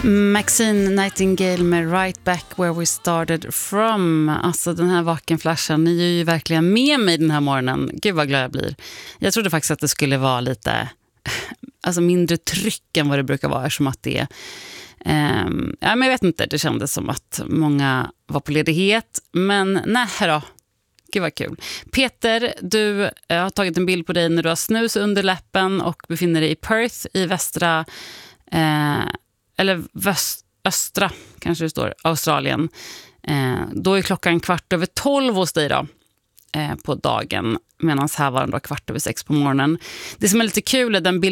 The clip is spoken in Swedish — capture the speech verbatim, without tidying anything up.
Maxine Nightingale med Right Back Where We Started From. Alltså den här vakenflashen, ni är ju verkligen med mig den här morgonen. Gud vad glad jag blir. Jag trodde faktiskt att det skulle vara lite alltså mindre tryck än vad det brukar vara, som att det är um, ja, men jag vet inte, det kändes som att många var på ledighet, men nej då. Gud vad kul. Peter, du jag har tagit en bild på dig när du har snus under läppen och befinner dig i Perth i västra eh, eller väst, östra kanske det står, Australien. Eh, då är klockan kvart över tolv hos dig då, eh, på dagen, medan här var den då kvart över sex på morgonen. Det som är lite kul är den bild